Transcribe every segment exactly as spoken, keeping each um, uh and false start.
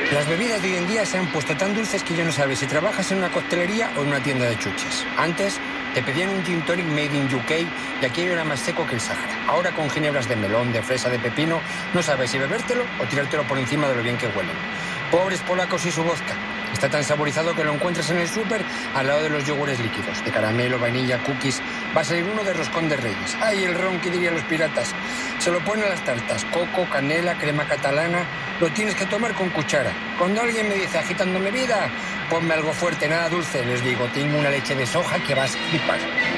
Las bebidas de hoy en día se han puesto tan dulces que ya no sabes si trabajas en una coctelería o en una tienda de chuches. Antes te pedían un gin tonic made in U K y aquello era más seco que el Sahara. Ahora con ginebras de melón, de fresa, de pepino, no sabes si bebértelo o tirártelo por encima de lo bien que huelen. Pobres polacos y su vodka. Está tan saborizado que lo encuentras en el súper al lado de los yogures líquidos, de caramelo, vainilla, cookies. Va a salir uno de roscón de reyes. ¡Ay, el ron, que dirían los piratas! Se lo ponen a las tartas, coco, canela, crema catalana. Lo tienes que tomar con cuchara. Cuando alguien me dice, agitándome vida, ponme algo fuerte, nada dulce, les digo, tengo una leche de soja que vas a flipar.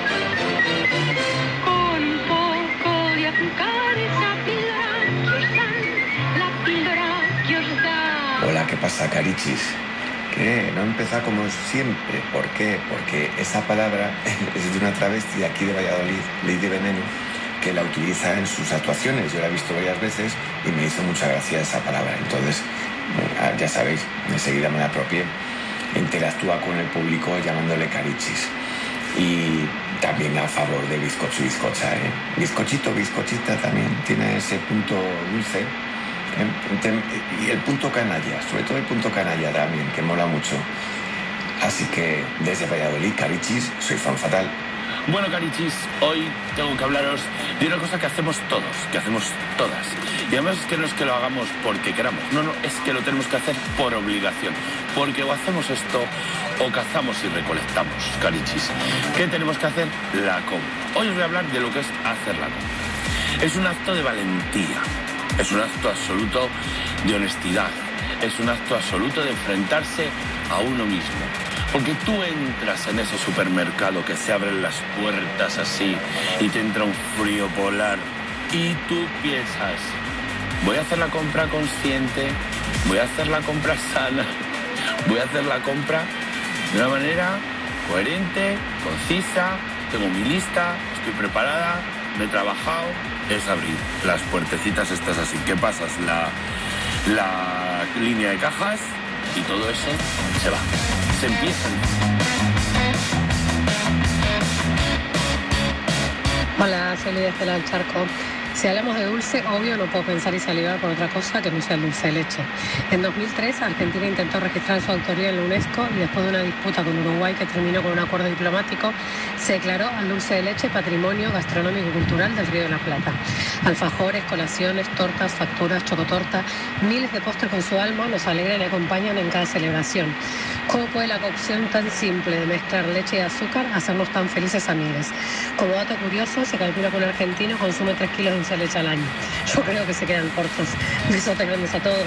Con un poco de azúcar, esa píldora que os dan, la píldora que os da. Hola, ¿qué pasa, carichis? Que no empieza como siempre. ¿Por qué? Porque esa palabra es de una travesti de aquí de Valladolid, Lady Veneno, que la utiliza en sus actuaciones. Yo la he visto varias veces y me hizo mucha gracia esa palabra. Entonces, ya sabéis, enseguida me la apropié. Interactúa con el público llamándole carichis. Y también a favor de bizcocho y bizcocha, ¿eh? Bizcochito, bizcochita también tiene ese punto dulce. Y el punto canalla, sobre todo el punto canalla también, que mola mucho. Así que desde Valladolid, carichis, soy fan fatal. Bueno, carichis, hoy tengo que hablaros de una cosa que hacemos todos, que hacemos todas. Y además es que no es que lo hagamos porque queramos, no, no, es que lo tenemos que hacer por obligación. Porque o hacemos esto o cazamos y recolectamos, carichis. ¿Qué tenemos que hacer? La compra. Hoy os voy a hablar de lo que es hacer la compra. Es un acto de valentía. Es un acto absoluto de honestidad, es un acto absoluto de enfrentarse a uno mismo. Porque tú entras en ese supermercado que se abren las puertas así y te entra un frío polar y tú piensas, voy a hacer la compra consciente, voy a hacer la compra sana, voy a hacer la compra de una manera coherente, concisa, tengo mi lista, estoy preparada, me he trabajado. Es abrir las puertecitas estas así, que pasas la, la línea de cajas y todo eso se va, se empieza. Hola, soy Lidia Cela del Charco. Si hablamos de dulce, obvio no puedo pensar y salivar por otra cosa que no sea el dulce de leche. En dos mil tres, Argentina intentó registrar su autoría en la UNESCO y después de una disputa con Uruguay que terminó con un acuerdo diplomático, se declaró al dulce de leche patrimonio gastronómico y cultural del Río de la Plata. Alfajores, colaciones, tortas, facturas, chocotorta, miles de postres con su alma nos alegran y acompañan en cada celebración. ¿Cómo puede la cocción tan simple de mezclar leche y azúcar hacernos tan felices a miles? Como dato curioso, se calcula que un argentino consume tres kilos de dulce de leche al año. Yo creo que se quedan cortos. Besotes grandes a todos.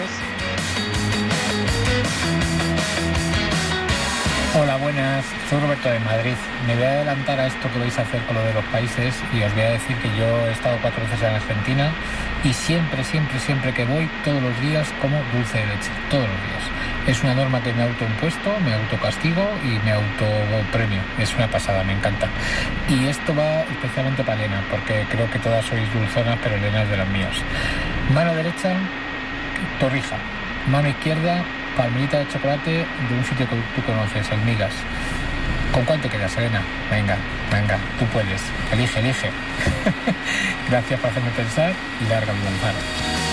Hola, buenas. Soy Roberto de Madrid. Me voy a adelantar a esto que vais a hacer con lo de los países y os voy a decir que yo he estado cuatro veces en Argentina y siempre, siempre, siempre que voy, todos los días como dulce de leche. Todos los días. Es una norma que me he autoimpuesto, me autocastigo y me autopremio. Es una pasada, me encanta. Y esto va especialmente para Elena, porque creo que todas sois dulzonas, pero Elena es de las mías. Mano derecha, torrija. Mano izquierda, palmerita de chocolate de un sitio que tú conoces, el Migas. ¿Con cuánto quedas, Elena? Venga, venga, tú puedes. Elige, elige. Gracias por hacerme pensar y larga vida al faro.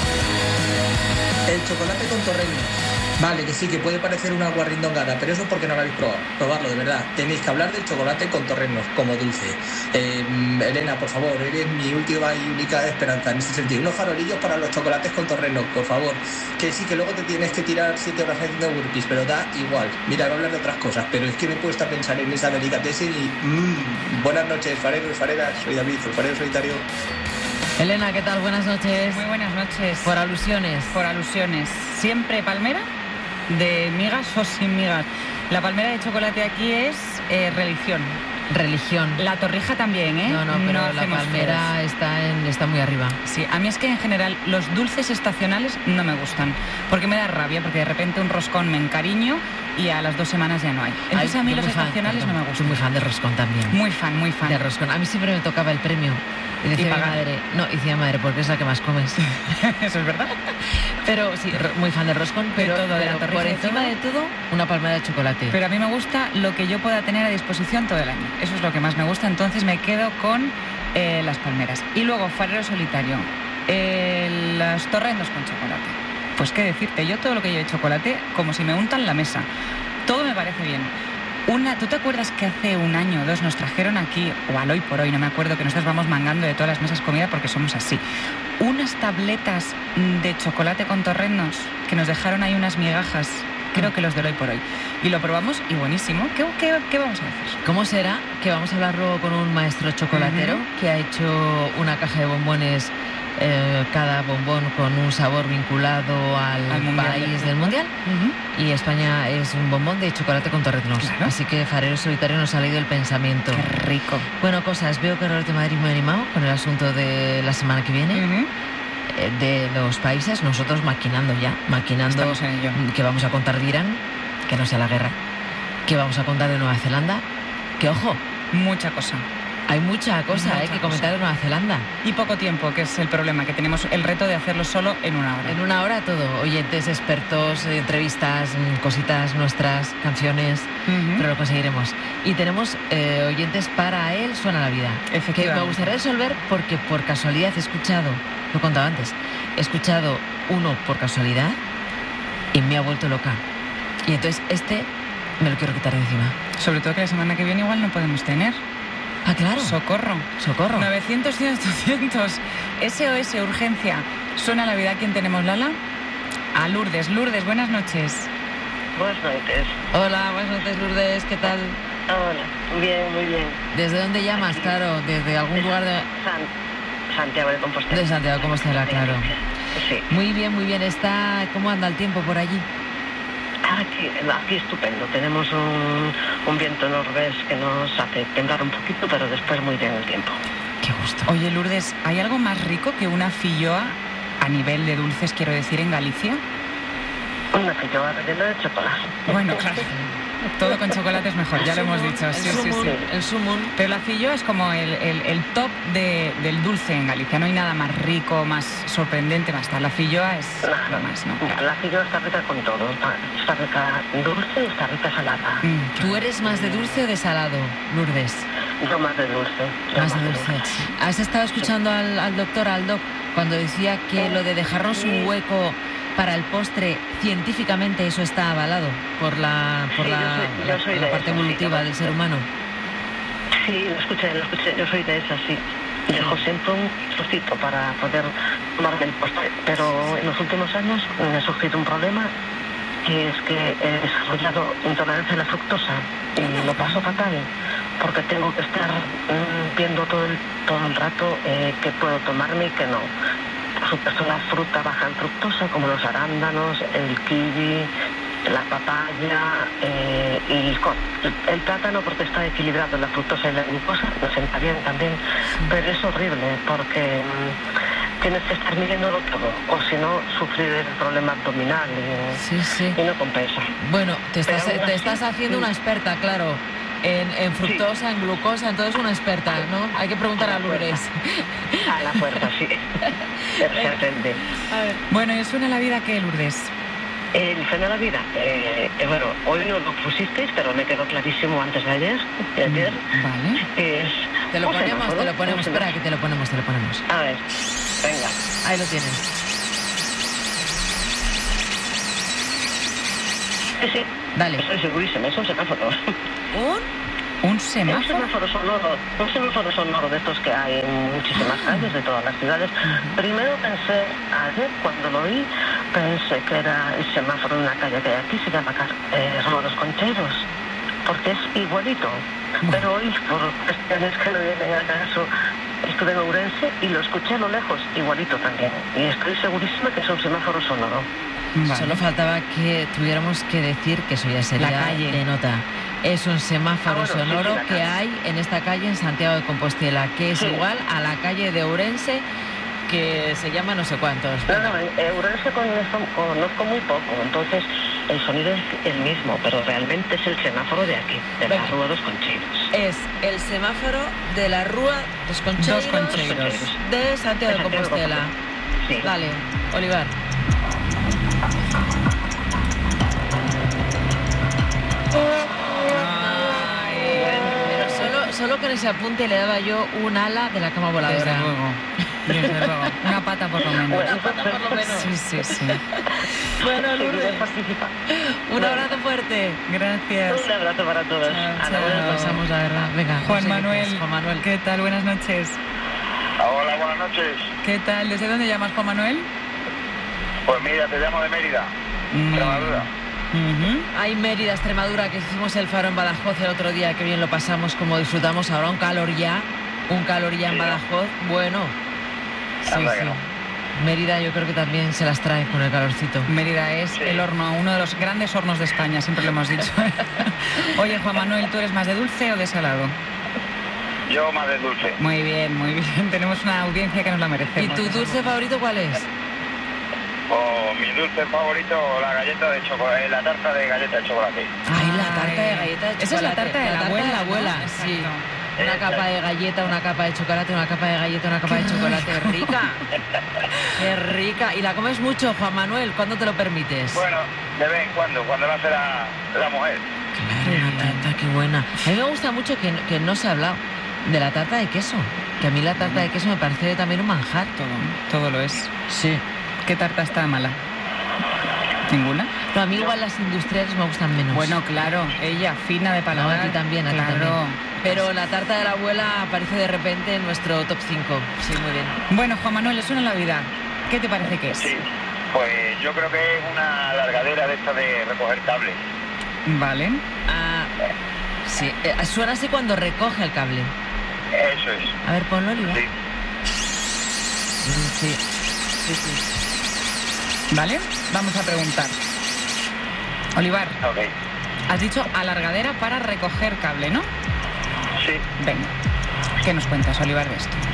El chocolate con torreños. Vale, que sí, que puede parecer una guarrindongada, pero eso es porque no lo habéis probado. Probarlo, de verdad. Tenéis que hablar del chocolate con torrenos, como dulce. Eh, Elena, por favor, eres mi última y única esperanza en este sentido. Unos farolillos para los chocolates con torrenos, por favor. Que sí, que luego te tienes que tirar siete horas haciendo burpees, pero da igual. Mira, voy a hablar de otras cosas, pero es que me he puesto a pensar en esa delicatessen y... Mmm, buenas noches, fareros, fareras. Soy David, el farero solitario. Elena, ¿qué tal? Buenas noches. Muy buenas noches. Por alusiones. Por alusiones. ¿Siempre palmera? ¿De migas o sin migas? La palmera de chocolate aquí es eh, religión. Religión. La torrija también, ¿eh? No, no, pero no la palmera está, en, está muy arriba. Sí, a mí es que en general los dulces estacionales no me gustan, porque me da rabia, porque de repente un roscón me encariño y a las dos semanas ya no hay. Entonces Ay, a mí los estacionales fan, no me gustan. Soy muy fan de roscón también. Muy fan, muy fan. De roscón. A mí siempre me tocaba el premio. Y decía mi madre, no, y decía madre, porque es la que más comes. Eso es verdad. Pero sí, muy fan de roscón, pero, de todo, pero de por encima de todo, de todo, una palmera de chocolate. Pero a mí me gusta lo que yo pueda tener a disposición todo el año. Eso es lo que más me gusta, entonces me quedo con eh, las palmeras. Y luego, farero solitario, eh, los torrendos con chocolate. Pues qué decirte, yo todo lo que lleve chocolate, como si me untan la mesa. Todo me parece bien. Una, ¿tú te acuerdas que hace un año o dos nos trajeron aquí, o al hoy por hoy, no me acuerdo, que nosotros vamos mangando de todas las mesas comida porque somos así, unas tabletas de chocolate con torrenos que nos dejaron ahí unas migajas, creo que los del hoy por hoy, y lo probamos y buenísimo. ¿Qué, qué, qué vamos a decir? ¿Cómo será? Que vamos a hablar luego con un maestro chocolatero uh-huh. que ha hecho una caja de bombones, eh, cada bombón con un sabor vinculado al, al mundial país del, del mundial uh-huh. y España es un bombón de chocolate con torrenos, claro. Así que Farero Solitario nos ha leído el pensamiento. Qué rico. Bueno, cosas, veo que Roberto Madrid muy animado con el asunto de la semana que viene uh-huh. eh, de los países, nosotros maquinando ya maquinando que vamos a contar de Irán, que no sea la guerra, que vamos a contar de Nueva Zelanda, que ojo, mucha cosa. Hay mucha cosa mucha eh, que comentar cosa. De Nueva Zelanda. Y poco tiempo, que es el problema, que tenemos el reto de hacerlo solo en una hora. En una hora todo, oyentes, expertos, entrevistas, cositas nuestras, canciones, uh-huh. pero lo conseguiremos. Y tenemos eh, oyentes para él Suena la Vida. Que me gustaría resolver porque por casualidad he escuchado, lo he contado antes, he escuchado uno por casualidad y me ha vuelto loca. Y entonces este me lo quiero quitar de encima. Sobre todo que la semana que viene igual no podemos tener. Ah, claro. Socorro. Socorro. novecientos, cien, doscientos. S O S, urgencia. Suena la vida. ¿Quién tenemos, Lala? A Lourdes. Lourdes, buenas noches. Buenas noches. Hola, buenas noches, Lourdes. ¿Qué tal? Hola, bien, muy bien. ¿Desde dónde llamas, Aquí. Claro? ¿Desde algún de lugar de...? San... Santiago de Compostela. De Santiago de Compostela, claro. Sí. Muy bien, muy bien. Está... ¿Cómo anda el tiempo por allí? Aquí, aquí estupendo. Tenemos un, un viento nordés que nos hace temblar un poquito, pero después muy bien el tiempo. Qué gusto. Oye, Lourdes, ¿hay algo más rico que una filloa a nivel de dulces, quiero decir, en Galicia? Una filloa rellena de chocolate. Bueno, claro. Todo con chocolate es mejor, ya lo hemos dicho. El sí, sumun, sí, sí. El sumun. Pero la filloa es como el, el, el top de, del dulce en Galicia. No hay nada más rico, más sorprendente, más tal. La filloa es no, lo más, ¿no? La filloa está rica con todo. Está rica dulce y está rica salada. Mm. ¿Tú eres más de dulce o de salado, Lourdes? Yo más de dulce. Más, más de dulce. dulce. ¿Has estado escuchando sí. al, al doctor, al doc, cuando decía que lo de dejarnos sí. un hueco para el postre, científicamente eso está avalado por la por sí, la, yo soy, yo soy la, la parte eso, evolutiva sí, del ser humano? Sí, lo escuché, lo escuché. Yo soy de esas, sí. Dejo siempre un trocito para poder tomarme el postre. Pero en los últimos años me ha surgido un problema, que es que he desarrollado intolerancia a la fructosa y lo paso fatal, porque tengo que estar mmm, viendo todo el, todo el rato eh, qué puedo tomarme y qué no. Por supuesto, la fruta baja en fructosa, como los arándanos, el kiwi, la papaya eh, y el, el plátano, porque está equilibrado la fructosa y la glucosa, nos sienta bien también, pero es horrible porque mmm, tienes que estar midiéndolo todo, o si no, sufrir el problema abdominal y, sí, sí. y no compensa. Bueno, te estás, te así, estás haciendo sí. una experta, claro. En, en fructosa, sí. en glucosa, entonces una experta, ¿no? Hay que preguntar a, a Lourdes. A la fuerza, sí. Se atende. Bueno, ¿y Suena la Vida qué, Lourdes? El Suena la Vida, eh, eh, bueno, hoy no lo pusisteis, pero me quedó clarísimo antes de ayer, de ayer. Vale. Que es... Te lo ponemos, semáforo, te lo ponemos, espera que te lo ponemos, te lo ponemos. A ver, venga. Ahí lo tienes. Sí, sí. Dale. Estoy segurísima, es un semáforo. ¿Un? ¿Un semáforo? Un semáforo sonoro, un semáforo sonoro de estos que hay en muchísimas ah. calles de todas las ciudades. Uh-huh. Primero pensé, ayer cuando lo oí, pensé que era el semáforo de una calle que hay aquí, se llama eh, Rua dos Concheiros, porque es igualito. Uh-huh. Pero hoy, por cuestiones que no vienen a caso, estuve en Ourense y lo escuché a lo lejos, igualito también. Y estoy segurísima que es un semáforo sonoro. Vale. Solo faltaba que tuviéramos que decir que eso ya sería la calle de nota. Es un semáforo ah, bueno, sonoro sí, sí, que hay en esta calle en Santiago de Compostela, que es sí. igual a la calle de Ourense, que se llama no sé cuántos. No, no, en Ourense conozco, conozco muy poco, entonces el sonido es el mismo, pero realmente es el semáforo de aquí, de Venga. la Rúa dos Concheiros. Es el semáforo de la Rúa dos Concheiros, dos Concheiros. de Santiago de Compostela. Sí. Dale, Olivar. Ay, pero solo, solo con ese apunte le daba yo un ala de la cama voladora. Desde luego. Desde luego. Una pata por lo menos. Una pata por lo menos. Sí, sí, sí. Bueno, Lourdes, un abrazo fuerte. Gracias. Un abrazo para todos. A la buena pasamos, la verdad. Venga, Juan José, Manuel, Juan Manuel. ¿qué tal? Buenas noches. Hola, buenas noches. ¿Qué tal? ¿Desde dónde llamas, Juan Manuel? Pues mira, te llamo de Mérida, Extremadura. Uh-huh. Hay Mérida, Extremadura, que hicimos el faro en Badajoz el otro día, que bien lo pasamos, como disfrutamos ahora, un calor ya, un calor ya en Sí. Badajoz, bueno. Sí, Anda que sí. no. Mérida yo creo que también se las trae con el calorcito. Mérida es Sí. el horno, uno de los grandes hornos de España, siempre lo hemos dicho. Oye, Juan Manuel, ¿tú eres más de dulce o de salado? Yo más de dulce. Muy bien, muy bien. Tenemos una audiencia que nos la ¿Y merecemos. tu dulce favorito cuál es? O mi dulce favorito, la galleta de chocolate, la tarta de galleta de chocolate. Ay, la tarta de galleta de chocolate. Esa es la tarta de la abuela, de la abuela, ¿no? sí. Exacto. Una capa de galleta, una capa de chocolate, una capa de galleta, una capa de chocolate. ¡Rica! ¡Qué rica! ¿Y la comes mucho, Juan Manuel? ¿Cuándo te lo permites? Bueno, de vez en cuando, cuando lo hace la, la mujer. Claro, una tarta, qué buena. A mí me gusta mucho que, que no se ha hablado de la tarta de queso. Que a mí la tarta de queso me parece también un manjar. Todo, todo lo es. Sí. ¿Qué tarta está mala? ¿Ninguna? Pero a mí igual las industriales me gustan menos. Bueno, claro, ella, fina de no, paladar. a ti también, a ti claro. también. Pero la tarta de la abuela aparece de repente en nuestro top cinco. Sí, muy bien. Bueno, Juan Manuel, es una Navidad. ¿Qué te parece que es? Sí, pues yo creo que es una largadera de esta de recoger cables. Vale. Ah, sí. Eh, suena así cuando recoge el cable. Eso es. A ver, ponlo, Oliva. Sí. Sí, sí, sí. ¿Vale? Vamos a preguntar. Olivar, Ok. has dicho alargadera para recoger cable, ¿no? Sí. Venga. ¿Qué nos cuentas, Olivar, de esto?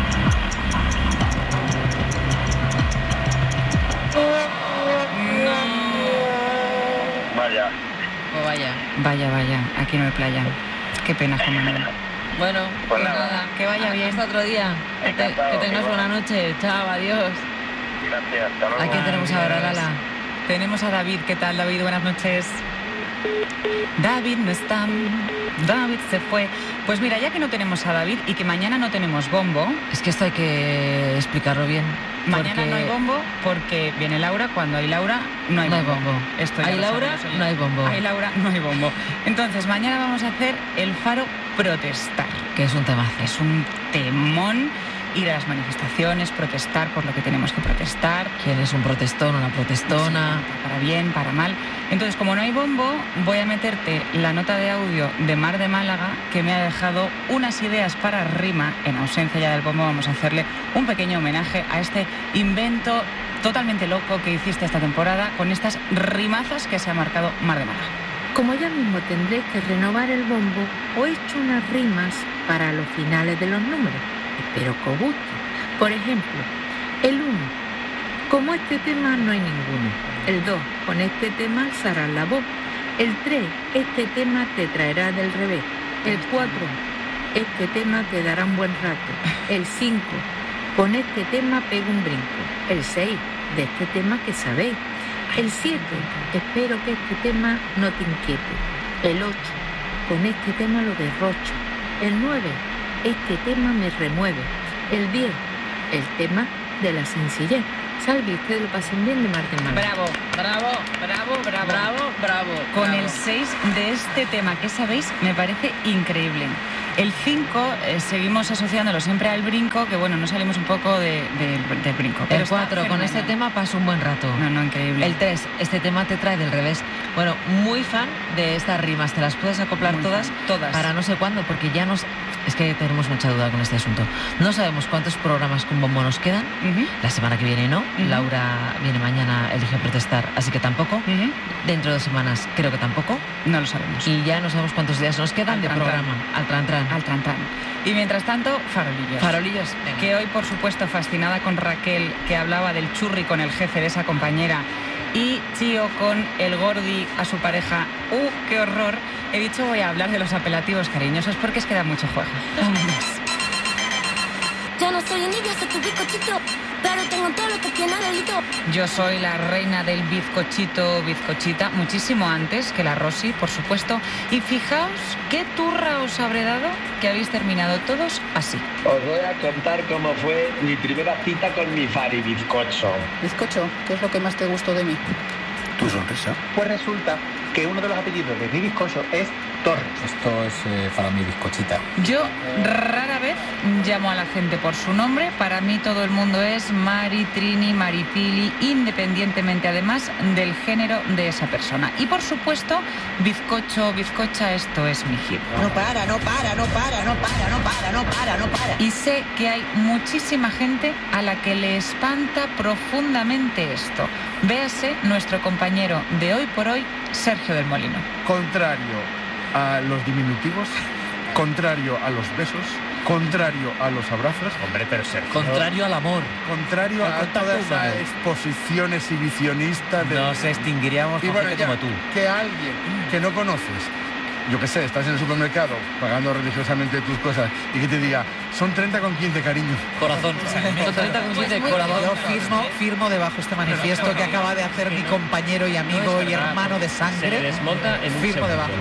Vaya. Pues vaya. Vaya, vaya, aquí no hay playa. Qué pena, Juan Manuel. Bueno, Pues pues nada. nada. Que vaya bien. Hasta otro día. Que, te- Encantado, que tengas igual. buena noche. Chao, adiós. Gracias. Hasta luego. ¿A quién tenemos ahora, Adiós. Lala? Tenemos a David. ¿Qué tal, David? Buenas noches. David no está. David se fue. Pues mira, ya que no tenemos a David y que mañana no tenemos bombo, Es que esto hay que explicarlo bien. mañana porque no hay bombo porque viene Laura. Cuando hay Laura, no hay No hay bombo. bombo. Esto ya Hay lo Laura, saben los oyentes. no hay bombo. Hay Laura, no hay bombo. Entonces, mañana vamos a hacer el faro protestar. Que es un temazo. Es un temón ir a las manifestaciones, protestar por lo que tenemos que protestar. ¿Quién es un protestón, una protestona? Para bien, para mal. Entonces, como no hay bombo, voy a meterte la nota de audio de Mar de Málaga, que me ha dejado unas ideas para rima. En ausencia ya del bombo, vamos a hacerle un pequeño homenaje a este invento totalmente loco que hiciste esta temporada con estas rimazas que se ha marcado Mar de Málaga. Como ya mismo tendré que renovar el bombo, os he hecho unas rimas para los finales de los números. Espero que os guste. Por ejemplo, el uno. Como este tema no hay ninguno. El dos. Con este tema alzarás la voz. El tres. Este tema te traerá del revés. El cuatro. Este tema te dará un buen rato. El cinco. Con este tema pega un brinco. El seis. De este tema que sabéis. El siete. Espero que este tema no te inquiete. El ocho. Con este tema lo derrocho. El nueve. Este tema me remueve. El diez. El tema de la sencillez. Salve, ustedes lo pasen bien de Mar de Málaga. Bravo, bravo, bravo, bravo. Bravo, bravo. Con bravo. el seis de este tema, que sabéis, me parece increíble. El cinco, eh, seguimos asociándolo siempre al brinco, que bueno, no salimos un poco de, de- del brinco. pero El está cuatro, con fenomenal. este tema paso un buen rato. No, no, increíble. El tres, este tema te trae del revés. Bueno, muy fan de estas rimas. Te las puedes acoplar Muy todas, fan, todas. para no sé cuándo, porque ya nos... Es que tenemos mucha duda con este asunto. No sabemos cuántos programas con bombo nos quedan. Ujú, La semana que viene no. Ujú. Laura viene mañana, elige protestar, así que tampoco. ujú. Dentro de dos semanas creo que tampoco. No lo sabemos. Y ya no sabemos cuántos días nos quedan Al de tran, programa. Al tran tran. Al trantán. Y mientras tanto, farolillos. Farolillos. Venga. Que hoy, por supuesto, fascinada con Raquel, que hablaba del churri con el jefe de esa compañera, y Chío con el gordi a su pareja. ¡Uh, qué horror! He dicho voy a hablar de los apelativos cariñosos porque es que da mucho juego. Vámonos. Ya no soy envidia, soy tu bizcochito. pero tengo todo lo que tiene Adelito. Yo soy la reina del bizcochito, bizcochita, muchísimo antes que la Rosy, por supuesto. Y fijaos qué turra os habré dado que habéis terminado todos así. Os voy a contar cómo fue mi primera cita con mi Fari bizcocho. Bizcocho, ¿qué es lo que más te gustó de mí? Tu sonrisa. Pues resulta que uno de los apellidos de mi bizcocho es Torres. Esto es eh, para mi bizcochita. Yo rara vez llamo a la gente por su nombre. Para mí todo el mundo es Mari, Trini, Maripili, independientemente además del género de esa persona. Y por supuesto, bizcocho, bizcocha, esto es mi hit. No para, no para, no para, no para, no para, no para, no para. Y sé que hay muchísima gente a la que le espanta profundamente esto. Véase nuestro compañero de Hoy por Hoy, Sergio del Molino. Contrario a los diminutivos, contrario a los besos, contrario a los abrazos. Hombre, pero Sergio... Contrario al amor. Contrario a toda esa exposición exhibicionista de... Nos extinguiríamos con gente como tú. Que alguien que no conoces, yo qué sé, estás en el supermercado pagando religiosamente tus cosas y que te diga, son treinta con quince, cariño. Corazón. Son treinta con quince, pues corazón. Yo firmo, firmo debajo este manifiesto que acaba de hacer mi compañero y amigo no y hermano de sangre. Se desmonta en un Firmo segundo. debajo.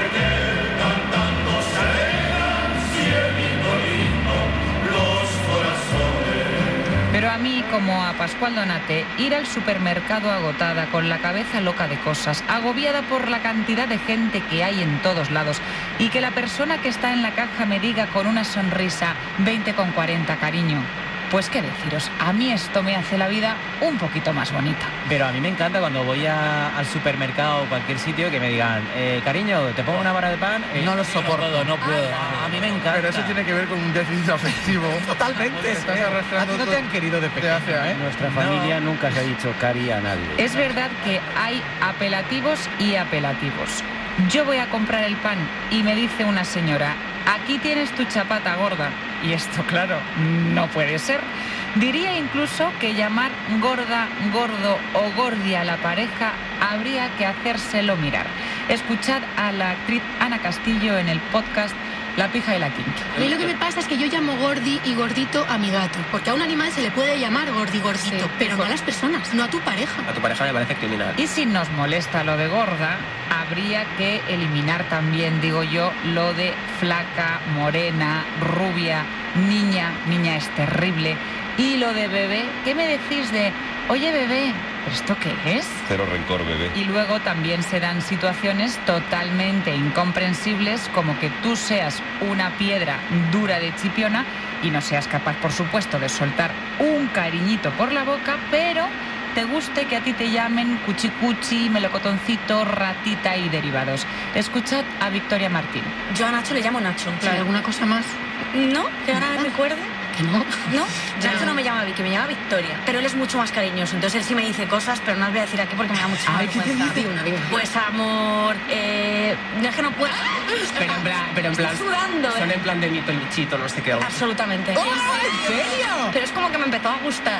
Pero a mí, como a Pascual Donate, ir al supermercado agotada, con la cabeza loca de cosas, agobiada por la cantidad de gente que hay en todos lados, y que la persona que está en la caja me diga con una sonrisa veinte con cuarenta, cariño, pues qué deciros, a mí esto me hace la vida un poquito más bonita. Pero a mí me encanta cuando voy a, al supermercado o cualquier sitio que me digan, eh, cariño, ¿te pongo una vara de pan? Eh, No lo soporto. No puedo, no puedo. A, a mí me encanta. Pero eso tiene que ver con un déficit afectivo. Totalmente. Estás A arrastrando ti no te han querido de pequeño, hace, ¿eh? Nuestra familia No. nunca se ha dicho cari a nadie. Es verdad que hay apelativos y apelativos. Yo voy a comprar el pan y me dice una señora, aquí tienes tu chapata gorda. Y esto, claro, no puede ser. Diría incluso que llamar gorda, gordo o gordia a la pareja habría que hacérselo mirar. Escuchad a la actriz Ana Castillo en el podcast La pija y la quinta. A mí lo que me pasa es que yo llamo gordi y gordito a mi gato, porque a un animal se le puede llamar gordi gordito, sí, pero no a las personas, no a tu pareja. A tu pareja me parece criminal. Y si nos molesta lo de gorda, habría que eliminar también, digo yo, lo de flaca, morena, rubia, niña, niña es terrible. Y lo de bebé, ¿qué me decís de, oye bebé, ¿esto qué es? Cero rencor, bebé. Y luego también se dan situaciones totalmente incomprensibles, como que tú seas una piedra dura de chipiona y no seas capaz, por supuesto, de soltar un cariñito por la boca, pero te guste que a ti te llamen cuchicuchi, melocotoncito, ratita y derivados. Escuchad a Victoria Martín. Yo a Nacho le llamo Nacho. Claro. ¿Alguna cosa más? ¿No? ¿Que ahora me recuerde? Que no. No, Nacho no me llama Vicky, me llama Victoria. Pero él es mucho más cariñoso, entonces él sí me dice cosas, pero no las voy a decir aquí porque me da mucha Ay, ¿qué te vergüenza. dice una, venga? Pues amor, eh... no es que no puedo... Pero en plan, pero en plan Estoy sudando, son ¿eh? en plan de mito y michito, no sé qué. Absolutamente. ¡Oh, en serio! Pero es como que me empezó a gustar.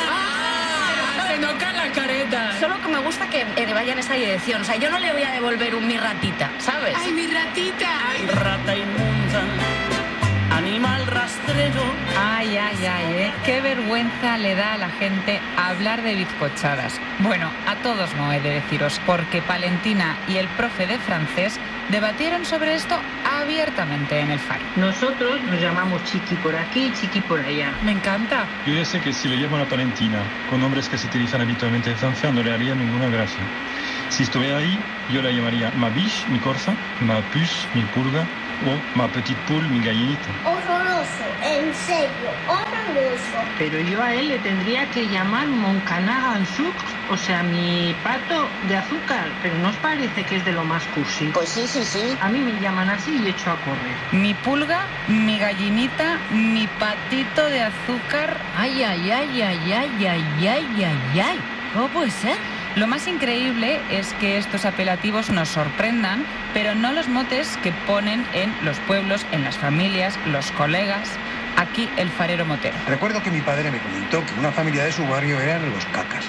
Se toca la careta. Solo que me gusta que eh, vaya en esa dirección. O sea, yo no le voy a devolver un mi ratita, ¿sabes? ¡Ay, mi ratita! Ay, rata inmunda, animal rastrero. Ay, ay, ay, ¿eh? Qué vergüenza le da a la gente hablar de bizcochadas. Bueno, a todos no he de deciros, porque Palentina y el profe de francés debatieron sobre esto abiertamente en el Faro. Nosotros nos llamamos Chiqui por aquí, Chiqui por allá. Me encanta. Yo ya sé que si le llamo a Palentina con nombres que se utilizan habitualmente en Francia no le haría ninguna gracia. Si estuviera ahí, yo la llamaría ma biche, mi corza, ma puce, mi pulga, o ma petite poule, mi gallinita. Horroroso, en serio, horroroso. Pero yo a él le tendría que llamar Mon canard en sucre, o sea, mi pato de azúcar. Pero ¿no os parece que es de lo más cursi? Pues sí, sí, sí. A mí me llaman así y echo a correr. Mi pulga, mi gallinita, mi patito de azúcar. Ay, ay, ay, ay, ay, ay, ay, ay, ay. ¿Cómo puede ser? Lo más increíble es que estos apelativos nos sorprendan, pero no los motes que ponen en los pueblos, en las familias, los colegas. Aquí el farero motero. Recuerdo que mi padre me comentó que una familia de su barrio eran los cacas.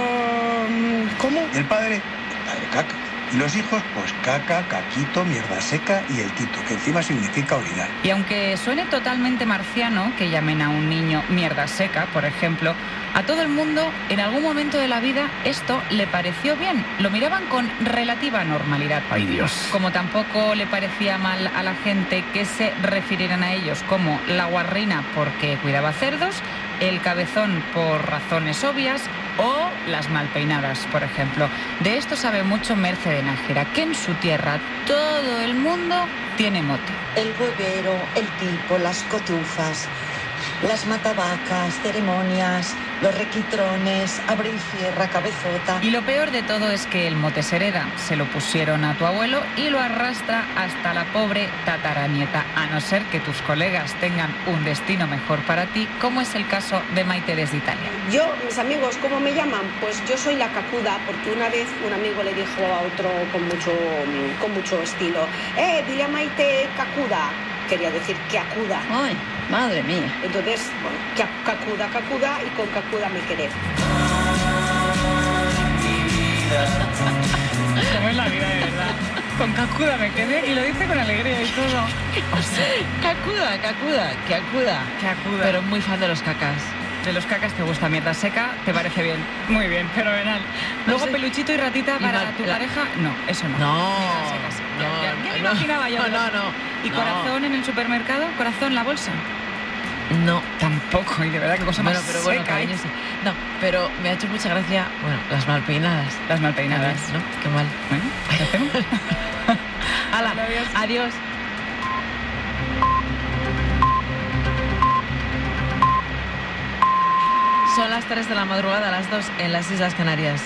¿Cómo? El padre, el padre caca. Y los hijos, pues caca, caquito, mierda seca y el tito, que encima significa orinar. Y aunque suene totalmente marciano que llamen a un niño mierda seca, por ejemplo, A todo el mundo, en algún momento de la vida, esto le pareció bien. Lo miraban con relativa normalidad. ¡Ay, Dios! Como tampoco le parecía mal a la gente que se refirieran a ellos como la guarrina porque cuidaba cerdos, el cabezón por razones obvias o las malpeinadas, por ejemplo. De esto sabe mucho Merce de Nájera, que en su tierra todo el mundo tiene mote. El huevero, el tipo, las cotufas, las matabacas, ceremonias, los requitrones, abre y cierra, cabezota. Y lo peor de todo es que el mote se hereda. Se lo pusieron a tu abuelo y lo arrastra hasta la pobre tataranieta, a no ser que tus colegas tengan un destino mejor para ti, como es el caso de Maite desde Italia. Yo, mis amigos, ¿cómo me llaman? Pues yo soy la cacuda, porque una vez un amigo le dijo a otro con mucho, con mucho estilo, eh, dile a Maite cacuda. Quería decir que acuda. Ay, madre mía. Entonces, bueno, que cacuda, cacuda y con cacuda me quedé. ¿Cómo es la vida de verdad? Con cacuda me quedé y lo dice con alegría y todo. O sea, cacuda, cacuda, que acuda. Que acuda. Pero muy fan de los cacas. De los cacas te gusta mierda seca, te parece bien. Muy bien, fenomenal. Luego peluchito y ratita y para mal, tu la... pareja, no, eso no. No, Mierda seca, sí. no, ya, ya, ya me no, imaginaba yo. No, no, no. ¿Y no. corazón en el supermercado? ¿Corazón en la bolsa? No. Tampoco, y de verdad que cosa más bueno, pero bueno, seca, cariño, sí. No, pero me ha hecho mucha gracia, bueno, las malpeinadas. Las malpeinadas. ¿No? Qué mal. Bueno, ¿qué hacemos? Hala, adiós. adiós. Son las tres de la madrugada, las dos en las Islas Canarias.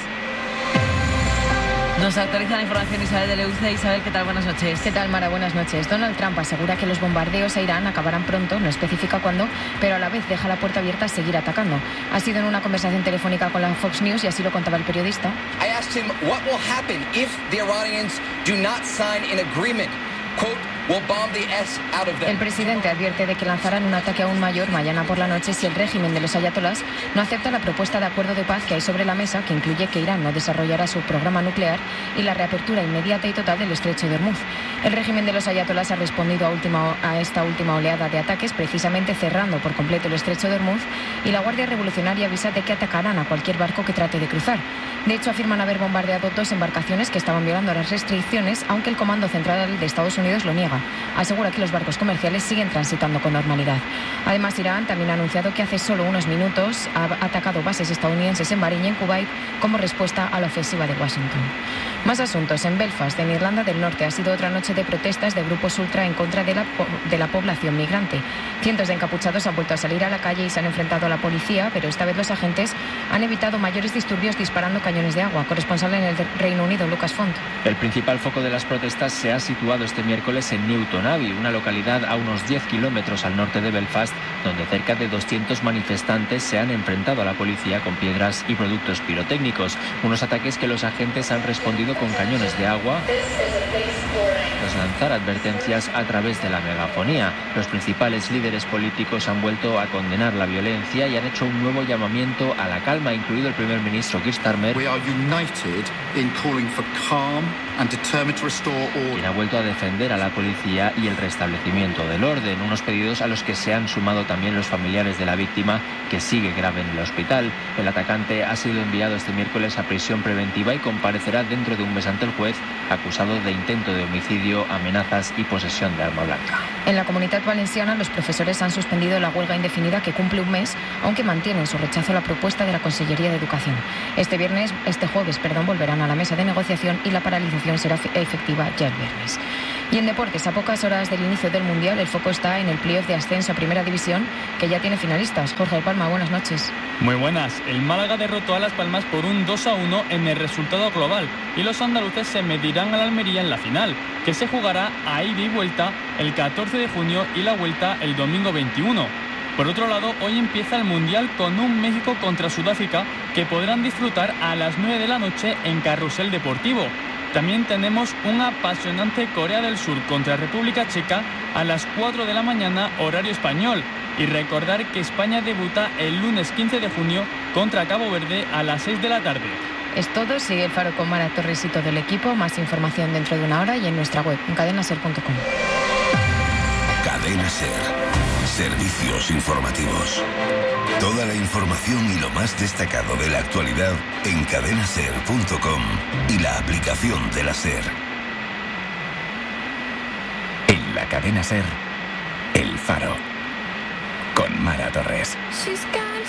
Nos actualiza la información Isabel de Leuce. Isabel, ¿qué tal? Buenas noches. ¿Qué tal, Mara? Buenas noches. Donald Trump asegura que los bombardeos a Irán acabarán pronto, no especifica cuándo, pero a la vez deja la puerta abierta a seguir atacando. Ha sido en una conversación telefónica con la Fox News y así lo contaba el periodista. I asked him what will happen if the Iranians do not sign an agreement. Quote, we'll bomb the S out of them. El presidente advierte de que lanzarán un ataque aún mayor mañana por la noche si el régimen de los ayatolás no acepta la propuesta de acuerdo de paz que hay sobre la mesa, que incluye que Irán no desarrollará su programa nuclear y la reapertura inmediata y total del estrecho de Hormuz. El régimen de los ayatolás ha respondido a, última, a esta última oleada de ataques, precisamente cerrando por completo el estrecho de Hormuz, y la Guardia Revolucionaria avisa de que atacarán a cualquier barco que trate de cruzar. De hecho, afirman haber bombardeado dos embarcaciones que estaban violando las restricciones, aunque el Comando Central de Estados Unidos lo niega. Asegura que los barcos comerciales siguen transitando con normalidad. Además, Irán también ha anunciado que hace solo unos minutos ha atacado bases estadounidenses en Bahrein y en Kuwait como respuesta a la ofensiva de Washington. Más asuntos. En Belfast, en Irlanda del Norte, ha sido otra noche de protestas de grupos ultra en contra de la, de la población migrante. Cientos de encapuchados han vuelto a salir a la calle y se han enfrentado a la policía, pero esta vez los agentes han evitado mayores disturbios disparando cañones de agua. Corresponsal en el Reino Unido, Lucas Font. El principal foco de las protestas se ha situado este miércoles en Newton Abbey, una localidad a unos diez kilómetros al norte de Belfast, donde cerca de doscientos manifestantes se han enfrentado a la policía con piedras y productos pirotécnicos. Unos ataques que los agentes han respondido con cañones de agua tras lanzar advertencias a través de la megafonía. Los principales líderes políticos han vuelto a condenar la violencia y han hecho un nuevo llamamiento a la calma, incluido el primer ministro Keir Starmer, We are united in calling for calm and determined to restore order. quien ha vuelto a defender a la policía y el restablecimiento del orden, unos pedidos a los que se han sumado también los familiares de la víctima, que sigue grave en el hospital. El atacante ha sido enviado este miércoles a prisión preventiva y comparecerá dentro de un mes ante el juez, acusado de intento de homicidio, amenazas y posesión de arma blanca. En la Comunitat Valenciana, los profesores han suspendido la huelga indefinida que cumple un mes, aunque mantienen su rechazo a la propuesta de la Consellería de Educación. Este viernes, este jueves, perdón, volverán a la mesa de negociación y la paralización será efectiva ya el viernes. Y en deportes, a pocas horas del inicio del Mundial, el foco está en el playoff de ascenso a Primera División, que ya tiene finalistas. Jorge Palma, buenas noches. Muy buenas. El Málaga derrotó a Las Palmas por un dos a uno en el resultado global y los andaluces se medirán a la Almería en la final, que se jugará a ida y vuelta el catorce de junio y la vuelta el domingo veintiuno. Por otro lado, hoy empieza el Mundial con un México contra Sudáfrica que podrán disfrutar a las nueve de la noche en Carrusel Deportivo. También tenemos un apasionante Corea del Sur contra República Checa a las cuatro de la mañana, horario español. Y recordar que España debuta el lunes quince de junio contra Cabo Verde a las seis de la tarde. Es todo. Sigue el Faro con Mara Torres y todo el equipo. Más información dentro de una hora y en nuestra web, en cadena ser punto com. Cadena Ser. Servicios informativos. Toda la información y lo más destacado de la actualidad en cadena ser punto com y la aplicación de la SER. En la cadena SER, El Faro, con Mara Torres.